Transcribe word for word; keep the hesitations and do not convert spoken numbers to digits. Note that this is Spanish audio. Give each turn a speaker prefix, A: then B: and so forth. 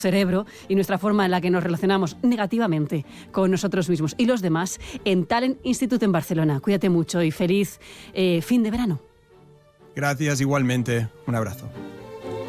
A: cerebro y nuestra forma en la que nos relacionamos negativamente con nosotros mismos y los demás en Talent Institute en Barcelona. Cuídate mucho y feliz eh, fin de verano.
B: Gracias, igualmente. Un abrazo.